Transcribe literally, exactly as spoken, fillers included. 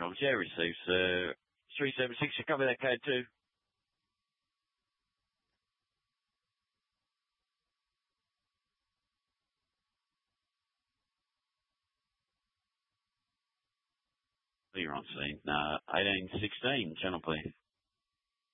comms. Yeah, receives. Uh, three seven six, you cover that code too. You're on scene. Uh, eighteen sixteen, channel please.